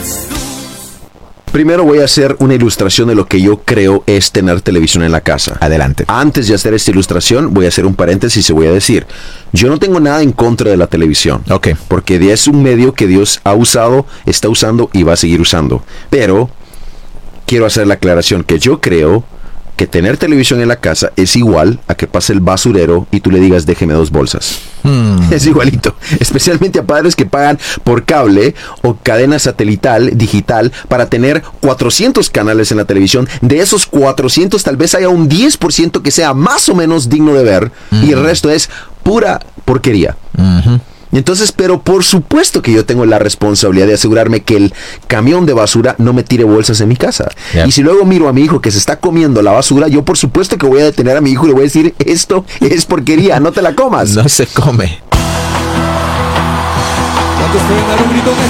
Primero voy a hacer una ilustración de lo que yo creo es tener televisión en la casa. Adelante. Antes de hacer esta ilustración, voy a hacer un paréntesis y voy a decir, yo no tengo nada en contra de la televisión. Ok. Porque es un medio que Dios ha usado, está usando y va a seguir usando. Pero quiero hacer la aclaración que yo creo que tener televisión en la casa es igual a que pase el basurero y tú le digas déjeme 2 bolsas. Es igualito, especialmente a padres que pagan por cable o cadena satelital, digital, para tener 400 canales en la televisión. De esos 400 tal vez haya un 10% que sea más o menos digno de ver y el resto es pura porquería. Entonces, pero por supuesto que yo tengo la responsabilidad de asegurarme que el camión de basura no me tire bolsas en mi casa. Yeah. Y si luego miro a mi hijo que se está comiendo la basura, yo por supuesto que voy a detener a mi hijo y le voy a decir, esto es porquería, no te la comas. No se come. ¿Cuántos pueden dar un grito en